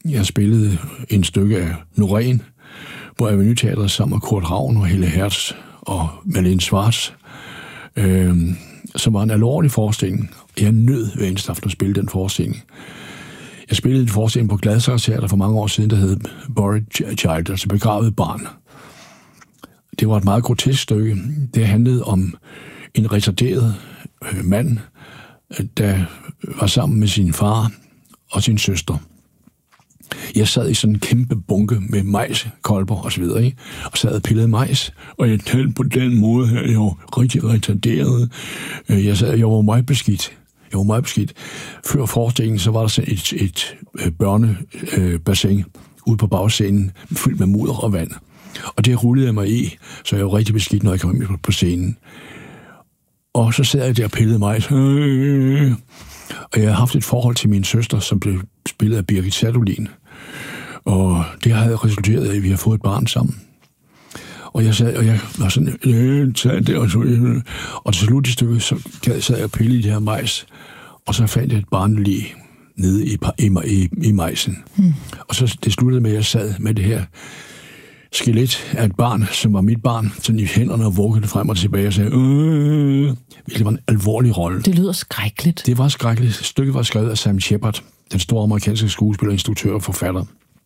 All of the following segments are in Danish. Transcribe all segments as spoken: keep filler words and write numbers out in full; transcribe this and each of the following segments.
Jeg spillede en stykke af Norén på Avenue Teatret sammen med Kurt Ravn og Helle Hertz og Malene Schwartz, øh, som var en alvorlig forestilling. Jeg nød hver eneste aften at spille den forestilling. Jeg spillede en forestilling på Gladsaxe Teater for mange år siden, der hed Buried Child, altså begravet barn. Det var et meget grotesk stykke. Det handlede om en retarderet øh, mand, der var sammen med sin far og sin søster. Jeg sad i sådan en kæmpe bunke med majs, kolber og så videre, ikke? Og sad og pillede majs, og jeg talte på den måde her, jeg var rigtig retarderet. Jeg sad, jeg var meget beskidt. Jeg var meget beskidt. Før forestillingen, så var der sådan et, et, et børnebassin øh, ude på bagscenen, fyldt med mudder og vand. Og det rullede jeg mig i, så jeg var rigtig beskidt, når jeg kom ind på scenen. Og så sad jeg der og pillede majs. Og jeg har haft et forhold til min søster, som blev spillet af Birgit Sadolin. Og det har resulteret i, at vi har fået et barn sammen. Og jeg sad, og jeg var sådan, øh, sad der, og, så, øh, og til slut i stykket, så sad jeg og pillede i det her majs, og så fandt jeg et barnelig nede i, i, i, i majsen. Hmm. Og så det sluttede med, at jeg sad med det her skelet af et barn, som var mit barn, sådan i hænderne og vuggede frem og tilbage og sagde, øh, det var en alvorlig rolle. Det lyder skrækkeligt. Det var skrækkeligt. Stykket var skrevet af Sam Shepard, den store amerikanske skuespiller, instruktør og forfatter.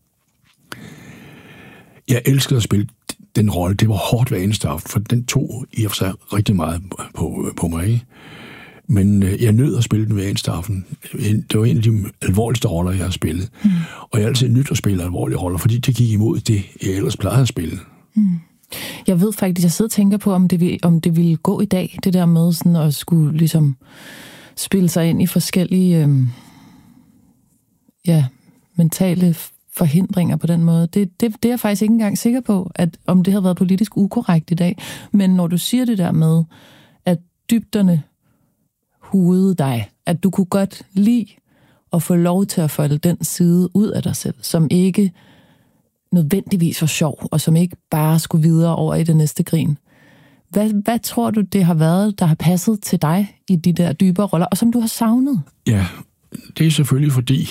Jeg elskede at spille den rolle. Det var hårdt hver eneste aften, for den tog i og for sig rigtig meget på, på mig. Ikke? Men øh, jeg nød at spille den hver eneste aften. Det var en af de alvorligste roller, jeg har spillet. Mm. Og jeg har altid nydt at spille alvorlige roller, fordi det gik imod det, jeg ellers plejede at spille. Mm. Jeg ved faktisk, jeg sidder og tænker på, om det, vil, om det ville gå i dag, det der med sådan at skulle ligesom spille sig ind i forskellige øh, ja, mentale forhindringer på den måde. Det, det, det er jeg faktisk ikke engang sikker på, at om det havde været politisk ukorrekt i dag. Men når du siger det der med, at dybderne hudede dig, at du kunne godt lide at få lov til at folde den side ud af dig selv, som ikke nødvendigvis var sjov, og som ikke bare skulle videre over i det næste grin. Hvad, hvad tror du, det har været, der har passet til dig i de der dybere roller, og som du har savnet? Ja, det er selvfølgelig fordi,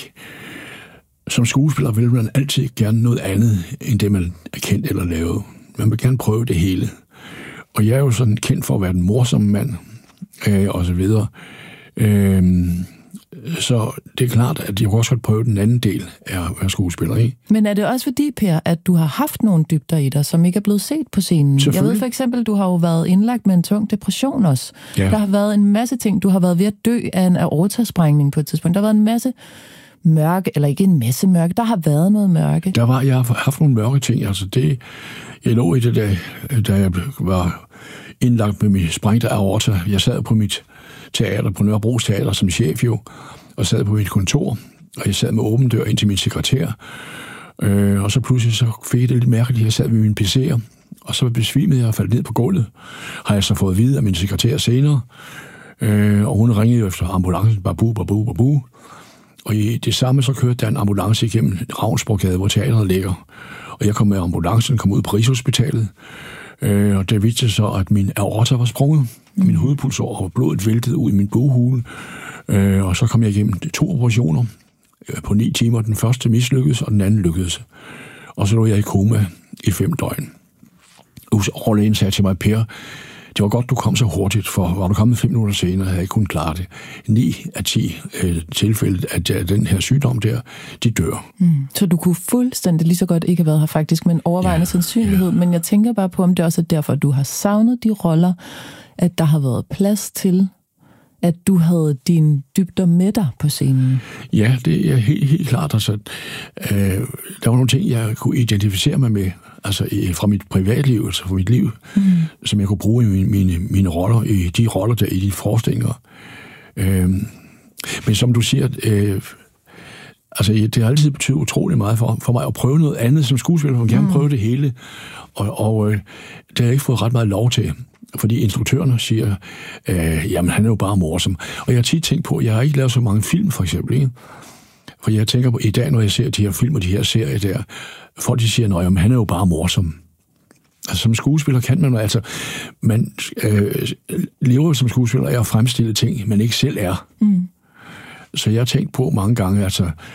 som skuespiller vil man altid gerne noget andet, end det man er kendt eller lavet. Man vil gerne prøve det hele. Og jeg er jo sådan kendt for at være den morsomme mand, øh, og så videre. Øh, så det er klart, at jeg også godt prøve den anden del af, af skuespiller, ikke? Men er det også fordi, Per, at du har haft nogle dybder i dig, som ikke er blevet set på scenen? Jeg ved for eksempel, du har jo været indlagt med en tung depression også. Ja. Der har været en masse ting. Du har været ved at dø af en aortasprængning på et tidspunkt. Der har været en masse mørke, eller ikke en masse mørke. Der har været noget mørke. Der var, jeg har haft nogle mørke ting. Altså det, jeg lå i det, da, da jeg var indlagt med min sprængte aorta. Jeg sad på mit teater, på Nørrebro Teater som chef jo, og sad på mit kontor, og jeg sad med åben dør ind til min sekretær. Øh, og så pludselig så fik jeg det lidt mærkeligt, jeg sad ved min P C'er, og så besvimede jeg og faldt ned på gulvet. Har jeg så fået at vide af min sekretær senere, øh, og hun ringede jo efter ambulancen, babu, babu, babu. Og i det samme så kørte der en ambulance igennem Ravnsborggade, hvor teateret ligger. Og jeg kom med ambulancen, kom ud på Rigshospitalet, øh, og det viste så, at min aorta var sprunget. Mm. Min hovedpulsår og blodet væltede ud i min bughule. Øh, og så kom jeg igennem to operationer øh, på ni timer. Den første mislykkedes, og den anden lykkedes. Og så lå jeg i koma i fem døgn. Overlægen sagde til mig, Per, det var godt, du kom så hurtigt, for var du kommet fem minutter senere, havde jeg ikke kunnet klare det. Ni af ti øh, tilfælde af den her sygdom der, de dør. Mm. Så du kunne fuldstændig lige så godt ikke have været her faktisk, med en overvejende ja, sandsynlighed. Ja. Men jeg tænker bare på, om det også er derfor, at du har savnet de roller, at der har været plads til, at du havde dine dybder med dig på scenen. Ja, det er helt, helt klart. Altså, øh, der var nogle ting, jeg kunne identificere mig med, altså fra mit privatliv, altså fra mit liv, mm. som jeg kunne bruge i mine, mine, mine roller, i de roller der, i de forestillinger. Øh, men som du siger, øh, altså det har altid betydet utrolig meget for, for mig at prøve noget andet som skuespiller, for gerne mm. prøve det hele, og, og øh, det har jeg ikke fået ret meget lov til. Fordi instruktørerne siger, øh, jamen han er jo bare morsom. Og jeg har tit tænkt på, jeg har ikke lavet så mange film for eksempel, ikke? For jeg tænker på, i dag når jeg ser de her film og de her serier der, folk de siger, jamen han er jo bare morsom. Altså som skuespiller kan man jo, altså, man øh, lever som skuespiller af at fremstille ting, man ikke selv er. Mm. Så jeg har tænkt på mange gange, altså,